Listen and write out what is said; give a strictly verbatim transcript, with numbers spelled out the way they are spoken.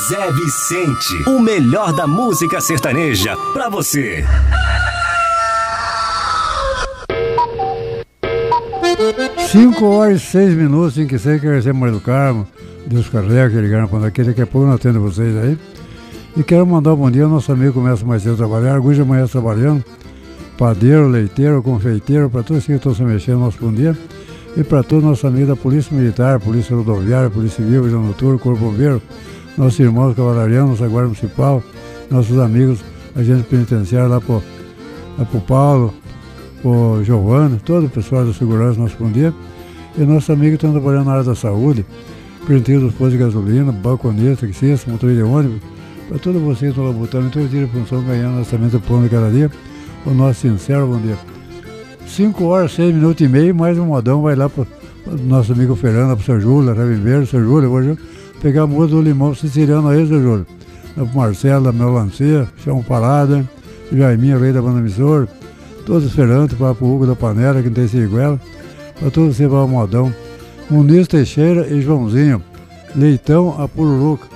Zé Vicente, o melhor da música sertaneja pra você. Cinco horas e seis minutos, em que sei que agradecer Maria do Carmo, Deus carrega, que ligaram para aqui, daqui a pouco não atendo vocês aí. E quero mandar um bom dia ao nosso amigo que começa mais cedo a trabalhar, Arguja amanhã trabalhando, padeiro, leiteiro, confeiteiro, para todos que estão se mexendo, nosso bom dia. E para todos nossos amigos da Polícia Militar, Polícia Rodoviária, Polícia Civil, Vigilância Noturna, Corpo Bombeiro, nossos irmãos cavalarianos, nossa Guarda Municipal, nossos amigos, agentes penitenciários lá para o Paulo, o Giovanni, todo o pessoal da segurança, nosso bom dia. E nossos amigos que estão trabalhando na área da saúde, preenchido dos postos de gasolina, balconista, taxista, motorista de ônibus, para todos vocês que estão labutando em todo dia de função, ganhando lançamento do pão de cada dia, o nosso sincero bom dia. Cinco horas, seis minutos e meio, mais um modão vai lá para o nosso amigo Fernando, para o seu Júlio, Ravimbeiro, seu Júlio, hoje pegar a música do Limão Siciliano aí, seu Júlio. Para o Marcelo, da Melancia, Chão Parada, Jaiminho, rei da banda emissora, todos os Fernandes, para o Hugo da Panela, que não tem Siriguela, para todos vocês, para o modão. Muniz Teixeira e Joãozinho, Leitão, a Pururuca.